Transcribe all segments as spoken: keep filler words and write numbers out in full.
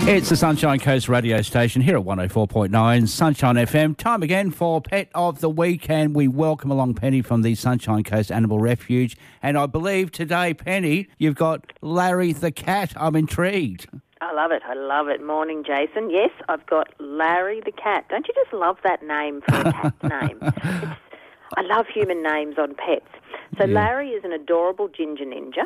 It's the Sunshine Coast radio station here at one oh four point nine Sunshine F M. Time again for Pet of the Week, and we welcome along Penny from the Sunshine Coast Animal Refuge. And I believe today, Penny, you've got Larry the cat. I'm intrigued. I love it. I love it. Morning, Jason. Yes, I've got Larry the cat. Don't you just love that name for a cat's name? It's, I love human names on pets. So yeah. Larry is an adorable ginger ninja.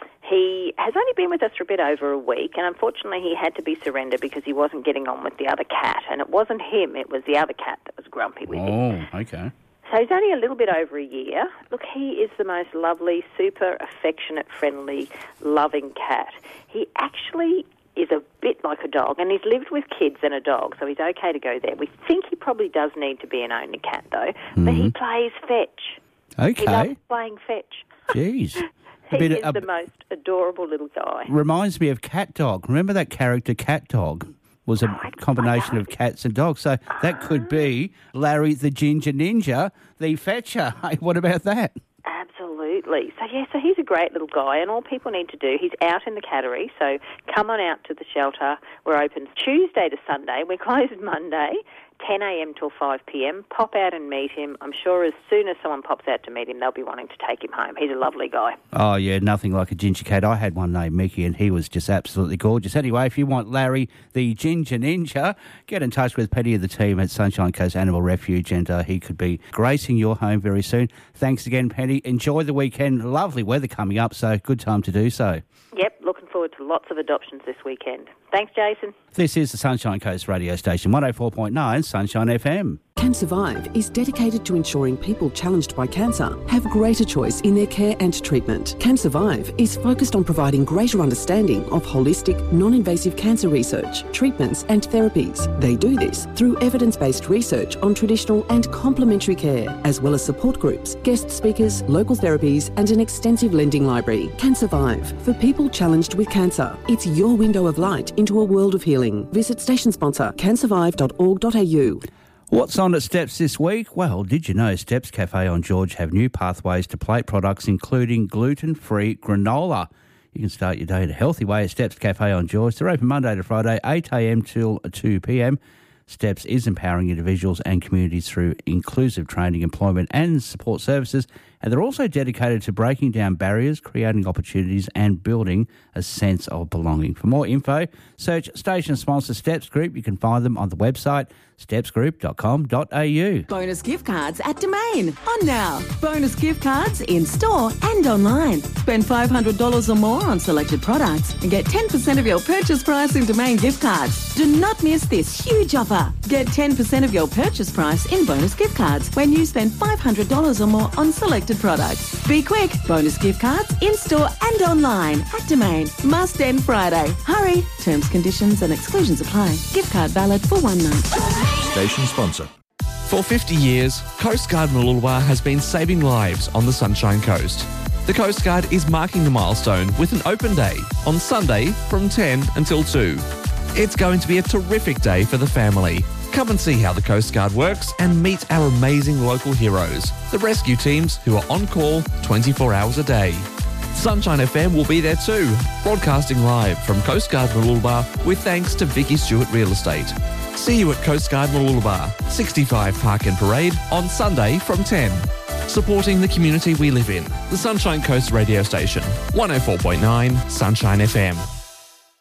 He has only been with us for a bit over a week, and unfortunately he had to be surrendered because he wasn't getting on with the other cat. And it wasn't him, it was the other cat that was grumpy with him. Oh, okay. So he's only a little bit over a year. Look, he is the most lovely, super affectionate, friendly, loving cat. He actually is a bit like a dog, and he's lived with kids and a dog, so he's okay to go there. We think he probably does need to be an only cat, though, mm-hmm. but he plays fetch. Okay. He loves playing fetch. Jeez. He bit, is uh, the most adorable little guy. Reminds me of Cat Dog. Remember that character, Cat Dog? Was a oh, combination of cats and dogs. So that could be Larry the Ginger Ninja, the fetcher. Hey, what about that? Absolutely. So, yeah, so he's a great little guy, and all people need to do, he's out in the cattery, so come on out to the shelter. We're open Tuesday to Sunday. We're closed Monday, ten a.m. till five p.m. Pop out and meet him. I'm sure as soon as someone pops out to meet him, they'll be wanting to take him home. He's a lovely guy. Oh, yeah, nothing like a ginger cat. I had one named Mickey, and he was just absolutely gorgeous. Anyway, if you want Larry, the Ginger Ninja, get in touch with Penny of the team at Sunshine Coast Animal Refuge, and uh, he could be gracing your home very soon. Thanks again, Penny. Enjoy the weekend. Lovely weather coming up, so good time to do so. Yep, looking forward to lots of adoptions this weekend. Thanks, Jason. This is the Sunshine Coast radio station, one oh four point nine Sunshine F M. Can Survive is dedicated to ensuring people challenged by cancer have greater choice in their care and treatment. Can Survive is focused on providing greater understanding of holistic, non-invasive cancer research, treatments and therapies. They do this through evidence-based research on traditional and complementary care, as well as support groups, guest speakers, local therapies and an extensive lending library. Can Survive, for people challenged with cancer. It's your window of light into a world of healing. Visit station sponsor can survive dot org dot a u. What's on at Steps this week? Well, did you know Steps Cafe on George have new pathways to plate products, including gluten-free granola? You can start your day in a healthy way at Steps Cafe on George. They're open Monday to Friday, eight a.m. till two p.m. Steps is empowering individuals and communities through inclusive training, employment and support services, and they're also dedicated to breaking down barriers, creating opportunities and building a sense of belonging. For more info, search station sponsor Steps Group. You can find them on the website steps group dot com dot a u. Bonus gift cards at Domain. On now. Bonus gift cards in store and online. Spend five hundred dollars or more on selected products and get ten percent of your purchase price in Domain gift cards. Do not miss this huge offer. Get ten percent of your purchase price in bonus gift cards when you spend five hundred dollars or more on selected products. Be quick. Bonus gift cards in store and online at Domain. Must end Friday. Hurry. Terms, conditions and exclusions apply. Gift card valid for one month. Station sponsor. For fifty years, Coast Guard Mooloolaba has been saving lives on the Sunshine Coast. The Coast Guard is marking the milestone with an open day on Sunday from ten until two. It's going to be a terrific day for the family. Come and see how the Coast Guard works and meet our amazing local heroes, the rescue teams who are on call twenty-four hours a day. Sunshine F M will be there too, broadcasting live from Coast Guard Mooloolaba with thanks to Vicky Stewart Real Estate. See you at Coast Guard Mooloolaba, sixty-five Park and Parade on Sunday from ten. Supporting the community we live in, the Sunshine Coast radio station, one oh four point nine Sunshine F M.